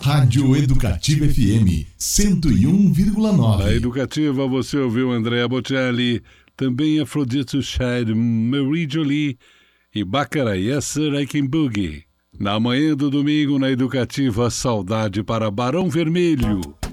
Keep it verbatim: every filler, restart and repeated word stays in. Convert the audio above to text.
Rádio Educativa F M cento e um vírgula nove. Na Educativa você ouviu Andrea Bocelli, também Aphrodite Shade, Marie Jolie e Baccara, Yes Sir, I Can Boogie. Na manhã do domingo, na Educativa, saudade para Barão Vermelho.